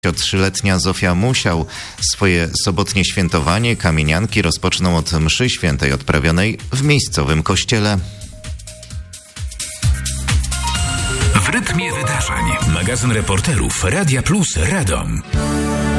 53-letnia Zofia Musiał swoje sobotnie świętowanie kamienianki rozpoczną od mszy świętej odprawionej w miejscowym kościele. W rytmie wydarzeń. Magazyn reporterów Radia Plus Radom.